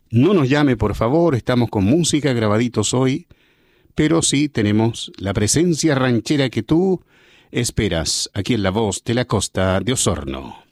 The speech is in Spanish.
No nos llame, por favor, estamos con música grabaditos hoy, pero sí tenemos la presencia ranchera que tú esperas aquí en La Voz de la Costa de Osorno.